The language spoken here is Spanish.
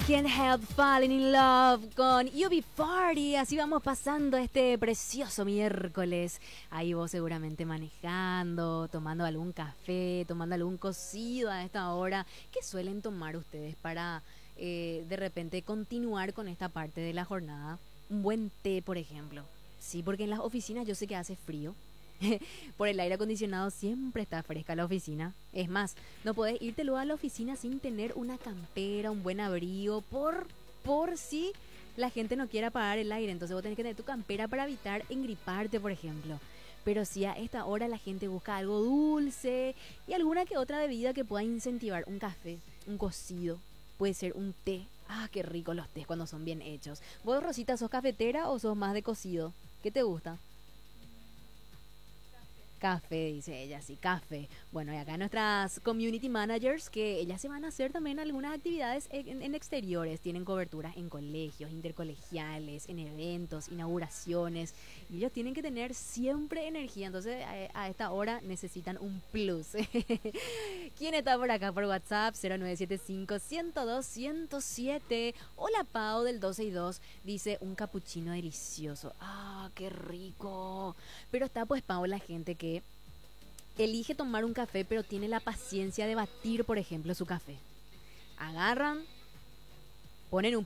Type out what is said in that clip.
Can't Help Falling in Love con UB40. Así vamos pasando este precioso miércoles. Ahí vos seguramente manejando, tomando algún café, tomando algún cocido a esta hora. ¿Qué suelen tomar ustedes para de repente continuar con esta parte de la jornada? Un buen té, por ejemplo. Sí, porque en las oficinas yo sé que hace frío. Por el aire acondicionado siempre está fresca la oficina. Es más, no podés irte luego a la oficina sin tener una campera, un buen abrigo, por si la gente no quiere apagar el aire. Entonces vos tenés que tener tu campera para evitar engriparte, por ejemplo. Pero si a esta hora la gente busca algo dulce y alguna que otra bebida que pueda incentivar, un café, un cocido, puede ser un té. Ah, qué rico los tés cuando son bien hechos. ¿Vos, Rosita, sos cafetera o sos más de cocido? ¿Qué te gusta? Café, dice ella, sí, café. Bueno, y acá nuestras community managers, que ellas se van a hacer también algunas actividades en exteriores, tienen coberturas en colegios, intercolegiales, en eventos, inauguraciones, y ellos tienen que tener siempre energía, entonces a esta hora necesitan un plus. ¿Quién está por acá por WhatsApp? 0975-102-107. Hola, Pau del 12 y 2, dice un capuchino delicioso. Ah, qué rico. Pero está pues, Pau, la gente que elige tomar un café, pero tiene la paciencia de batir, por ejemplo, su café. Agarran, ponen un